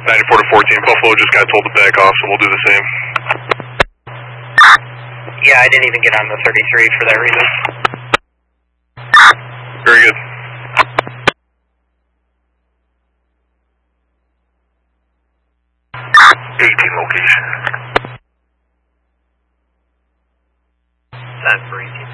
94 to 14. Buffalo just got told to back off, so we'll do the same. Yeah, I didn't even get on the 33 for that reason. Very good. Here's the location. 10 for 18.